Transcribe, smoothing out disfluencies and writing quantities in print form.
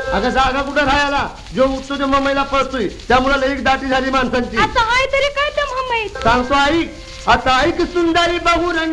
अगं जागा कुठं राहायला जो उठतो तो मुंबईला पळतोय त्यामुळे लई दाटी झाली माणसांची आता हाय तरी काय त्या मुंबईत सांगतो ऐक आता ऐक सुंदरी बघून